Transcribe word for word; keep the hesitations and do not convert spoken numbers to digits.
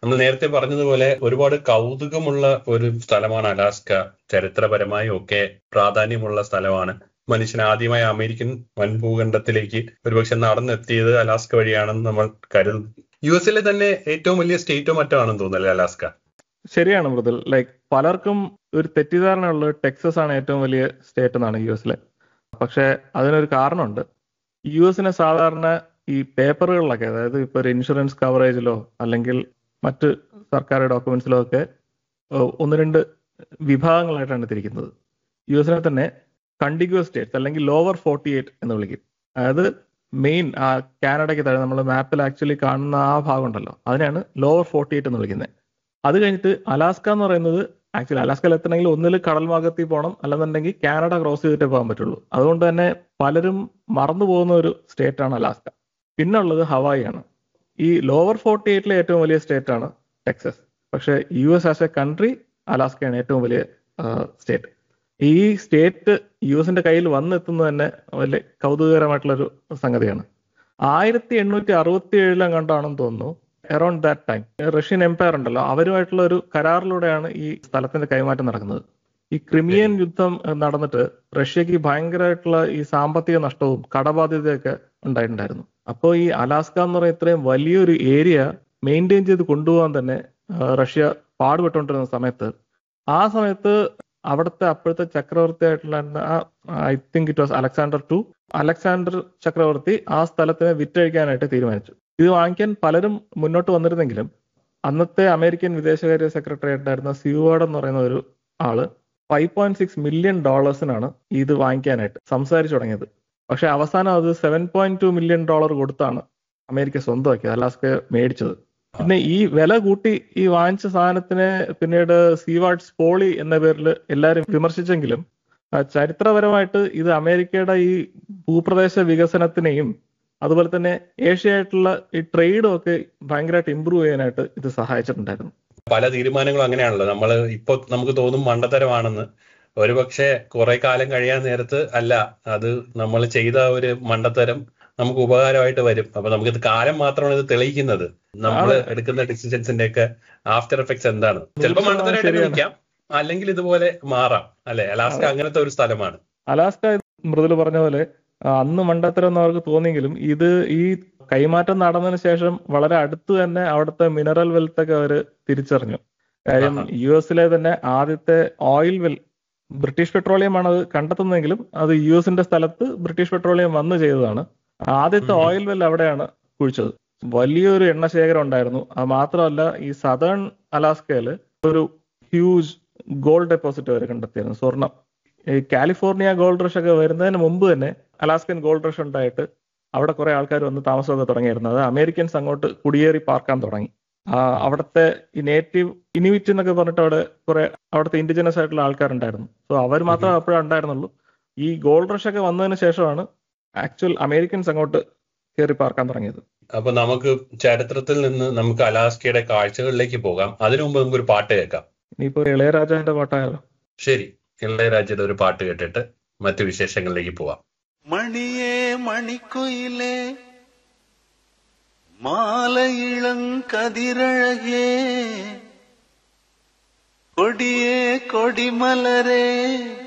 നമ്മൾ നേരത്തെ പറഞ്ഞതുപോലെ ഒരുപാട് കൗതുകമുള്ള ഒരു സ്ഥലമാണ് അലാസ്ക. ചരിത്രപരമായും ഒക്കെ പ്രാധാന്യമുള്ള സ്ഥലമാണ്. മനുഷ്യൻ ആദ്യമായി അമേരിക്കൻ വൻഭൂഖണ്ഡത്തിലേക്ക് ഒരുപക്ഷെ നടന്നെത്തിയത് അലാസ്ക വഴിയാണെന്ന് നമ്മൾ കരുതുന്നു. യു എസിലെ തന്നെ ഏറ്റവും വലിയ സ്റ്റേറ്റോ മറ്റോ ആണെന്ന് തോന്നുന്നല്ലേ അലാസ്ക? ശരിയാണ് മൃദുൽ. ലൈക്ക് പലർക്കും ഒരു തെറ്റിദ്ധാരണ ഉള്ളത് ടെക്സസ് ആണ് ഏറ്റവും വലിയ സ്റ്റേറ്റ് എന്നാണ് യു എസിലെ. പക്ഷെ അതിനൊരു കാരണമുണ്ട്. യു എസിനെ സാധാരണ ഈ പേപ്പറുകളിലൊക്കെ, അതായത് ഇപ്പൊ ഒരു ഇൻഷുറൻസ് കവറേജിലോ അല്ലെങ്കിൽ മറ്റ് സർക്കാർ ഡോക്യുമെന്റ്സിലോ ഒക്കെ ഒന്ന് രണ്ട് വിഭാഗങ്ങളായിട്ടാണ് തിരിക്കുന്നത്. യു എസിനെ തന്നെ കണ്ടിഗ്യൂസ് സ്റ്റേറ്റ്സ് അല്ലെങ്കിൽ ലോവർ ഫോർട്ടി എയ്റ്റ് എന്ന് വിളിക്കും. അതായത് മെയിൻ ആ കാനഡയ്ക്ക് താഴെ നമ്മൾ മാപ്പിൽ ആക്ച്വലി കാണുന്ന ആ ഭാഗം ഉണ്ടല്ലോ, അതിനാണ് ലോവർ ഫോർട്ടി എയ്റ്റ് എന്ന് വിളിക്കുന്നത്. അത് കഴിഞ്ഞിട്ട് അലാസ്ക എന്ന് പറയുന്നത്, ആക്ച്വലി അലാസ്കയിൽ എത്തണമെങ്കിൽ ഒന്നിൽ കടൽ മാർഗത്തിൽ പോകണം, അല്ലെന്നുണ്ടെങ്കിൽ കാനഡ ക്രോസ് ചെയ്തിട്ടേ പോകാൻ പറ്റുള്ളൂ. അതുകൊണ്ട് തന്നെ പലരും മറന്നു പോകുന്ന ഒരു സ്റ്റേറ്റ് ആണ് അലാസ്ക. പിന്നെ ഉള്ളത് ഹവായി ആണ്. ഈ ലോവർ ഫോർട്ടി എയ്റ്റിലെ ഏറ്റവും വലിയ സ്റ്റേറ്റ് ആണ് ടെക്സസ്. പക്ഷേ U S as A country അലാസ്കയാണ് ഏറ്റവും വലിയ സ്റ്റേറ്റ്. ഈ സ്റ്റേറ്റ് യു എസിന്റെ കയ്യിൽ വന്നെത്തുന്നത് തന്നെ വലിയ കൗതുകകരമായിട്ടുള്ളൊരു സംഗതിയാണ്. ആയിരത്തി എണ്ണൂറ്റി അറുപത്തി ഏഴിലും കണ്ടാണെന്ന് തോന്നുന്നു, around that time Russian Empire ഉണ്ടല്ലോ, അവരുമായിട്ടുള്ള ഒരു കരാറിലൂടെയാണ് ഈ സ്ഥലത്തിന്റെ കൈമാറ്റം നടക്കുന്നത്. ഈ ക്രിമിയൻ യുദ്ധം നടന്നിട്ട് റഷ്യക്ക് ഭയങ്കരമായിട്ടുള്ള ഈ സാമ്പത്തിക നഷ്ടവും കടബാധ്യതയൊക്കെ ഉണ്ടായിട്ടുണ്ടായിരുന്നു. അപ്പോൾ ഈ അലാസ്ക എന്ന് പറയുന്ന ഇത്രയും വലിയൊരു ഏരിയ മെയിൻറ്റെയിൻ ചെയ്ത് കൊണ്ടുപോകാൻ തന്നെ റഷ്യ പാടുപെട്ടുകൊണ്ടിരുന്ന സമയത്ത്, ആ സമയത്ത് അവിടുത്തെ അപ്പോഴത്തെ ചക്രവർത്തി ആയിട്ടുള്ള I think it was Alexander to Alexander ചക്രവർത്തി ആ സ്ഥലത്തിനെ വിറ്റഴിക്കാനായിട്ട് തീരുമാനിച്ചു. ഇത് വാങ്ങിക്കാൻ പലരും മുന്നോട്ട് വന്നിരുന്നെങ്കിലും അന്നത്തെ അമേരിക്കൻ വിദേശകാര്യ സെക്രട്ടറി ആയിട്ടായിരുന്ന സ്യൂവാർഡ് എന്ന് പറയുന്ന ഒരു ആള് ഫൈവ് പോയിന്റ് സിക്സ് മില്യൺ ഡോളേഴ്സിനാണ് ഇത് വാങ്ങിക്കാനായിട്ട് സംസാരിച്ചു തുടങ്ങിയത്. പക്ഷെ അവസാനം അത് seven point two million dollar കൊടുത്താണ് അമേരിക്ക സ്വന്തമാക്കിയത്, അലാസ്ക മേടിച്ചത്. പിന്നെ ഈ വില കൂട്ടി ഈ വാങ്ങിച്ച സാധനത്തിനെ പിന്നീട് സീവാർഡ്സ് പോളി എന്ന പേരിൽ എല്ലാവരും വിമർശിച്ചെങ്കിലും ചരിത്രപരമായിട്ട് ഇത് അമേരിക്കയുടെ ഈ ഭൂപ്രദേശ വികസനത്തിനെയും അതുപോലെ തന്നെ ഏഷ്യയായിട്ടുള്ള ഈ ട്രേഡും ഒക്കെ ഭയങ്കരമായിട്ട് ഇമ്പ്രൂവ് ചെയ്യാനായിട്ട് ഇത് സഹായിച്ചിട്ടുണ്ടായിരുന്നു. പല തീരുമാനങ്ങളും അങ്ങനെയാണല്ലോ. നമ്മൾ ഇപ്പൊ നമുക്ക് തോന്നും മണ്ടത്തരമാണെന്ന്, ഒരുപക്ഷെ കുറെ കാലം കഴിയാൻ നേരത്ത് അല്ല, അത് നമ്മൾ ചെയ്ത ഒരു മണ്ടത്തരം നമുക്ക് ഉപകാരമായിട്ട് വരും. അപ്പൊ നമുക്കിത് കാലം മാത്രമാണ് ഇത് തെളിയിക്കുന്നത്, നമ്മൾ എടുക്കുന്ന ഡിസിഷൻസിന്റെ ഒക്കെ ആഫ്റ്റർ എഫക്ട്സ് എന്താണ്. ചിലപ്പോൾ മണ്ടത്തരമായിട്ട് നിൽക്കാം, അല്ലെങ്കിൽ ഇതുപോലെ മാറാം അല്ലെ. അലാസ്ക അങ്ങനത്തെ ഒരു സ്ഥലമാണ്. അലാസ്ക മൃദുൽ പറഞ്ഞ പോലെ അന്ന് മണ്ടത്തരം എന്ന് അവർക്ക് തോന്നിയെങ്കിലും ഇത് ഈ കൈമാറ്റം നടന്നതിന് ശേഷം വളരെ അടുത്ത് തന്നെ അവിടുത്തെ മിനറൽ വെൽത്ത് ഒക്കെ അവർ തിരിച്ചറിഞ്ഞു. കാര്യം യു എസിലെ തന്നെ ആദ്യത്തെ ഓയിൽ വെൽ ബ്രിട്ടീഷ് പെട്രോളിയം ആണ് അത് കണ്ടെത്തുന്നതെങ്കിലും അത് യു എസിന്റെ സ്ഥലത്ത് ബ്രിട്ടീഷ് പെട്രോളിയം വന്ന് ചെയ്തതാണ്. ആദ്യത്തെ ഓയിൽ വെൽ അവിടെയാണ് കുഴിച്ചത്. വലിയൊരു എണ്ണശേഖരം ഉണ്ടായിരുന്നു. അത് മാത്രമല്ല ഈ സദേൺ അലാസ്കയിൽ ഒരു ഹ്യൂജ് ഗോൾഡ് ഡെപ്പോസിറ്റ് അവർ കണ്ടെത്തിയിരുന്നു, സ്വർണം. ഈ കാലിഫോർണിയ ഗോൾഡ് റഷ് ഒക്കെ വരുന്നതിന് മുമ്പ് തന്നെ അലാസ്കൻ ഗോൾഡ് റഷ് ഉണ്ടായിട്ട് അവിടെ കുറെ ആൾക്കാർ വന്ന് താമസമൊക്കെ തുടങ്ങിയിരുന്നു. അത് അമേരിക്കൻസ് അങ്ങോട്ട് കുടിയേറി പാർക്കാൻ തുടങ്ങി. അവിടുത്തെ ഈ നേറ്റീവ് ഇനുവിറ്റ് എന്നൊക്കെ പറഞ്ഞിട്ട് അവിടെ കുറെ അവിടുത്തെ ഇൻഡിജിനസ് ആയിട്ടുള്ള ആൾക്കാരുണ്ടായിരുന്നു. സോ അവർ മാത്രമേ അപ്പോഴേ ഉണ്ടായിരുന്നുള്ളൂ. ഈ ഗോൾഡ് റഷ് ഒക്കെ വന്നതിന് ശേഷമാണ് ആക്ച്വൽ അമേരിക്കൻസ് അങ്ങോട്ട് കയറി പാർക്കാൻ തുടങ്ങിയത്. അപ്പൊ നമുക്ക് ചരിത്രത്തിൽ നിന്ന് നമുക്ക് അലാസ്കയുടെ കാഴ്ചകളിലേക്ക് പോകാം. അതിനു മുമ്പ് നമുക്കൊരു പാട്ട് കേൾക്കാം. ഇനിയിപ്പോ ഇളയരാജാവിന്റെ പാട്ടായാലോ? ശരി, ഇളയരാജയുടെ ഒരു പാട്ട് കേട്ടിട്ട് മറ്റു വിശേഷങ്ങളിലേക്ക് പോവാം. മണിയേ മണിക്കുയിലേ മാലയിളങ്കതിരഴകേ കൊടിയേ കൊടിമലരേ